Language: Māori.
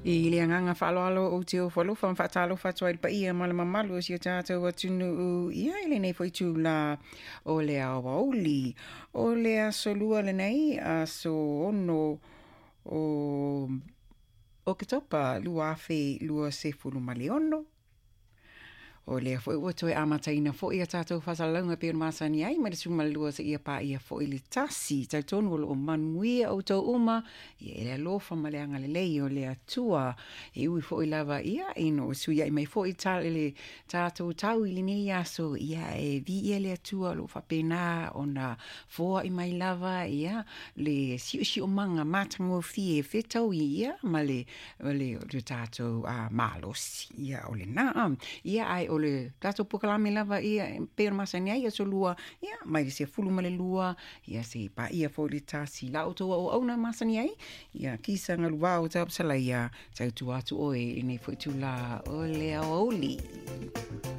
I le anganga whaaloalo o te o whalofa whaatalo whatua i pa ia mala mamalu o si o tātou atunu ia ele nei fwoi tū la o le awa oli. O le asolua le nei a so ono o ke topa lua awhi lua se fulu mali ono. O lea fwoi ua toi amataina fwoi a tātou whasalaunga pe masani ai mai suma lua sa ia pa ia fwoi le tasi tau tonu o manuia o tau uma ia ele alofa ma le anga le lei o lea tua e ui fwoi lava ia ino suia i mai fwoi tale le tātou tau ili nei aso ia e vi ia lea tua lo whapena o na fwoa i mai lava ia le si o manga matango fie whetau ia ma le tātou malos ia o le naam ia ai o le tātou pukalame lava ia pēr masani ai so lua ia mai se fulu male lua ia se pa ia fo le tasi la auto o ona masani ai ia kisa ngaluwa o tapsala ia tau tu atu oe nei fo tu la o le aoli.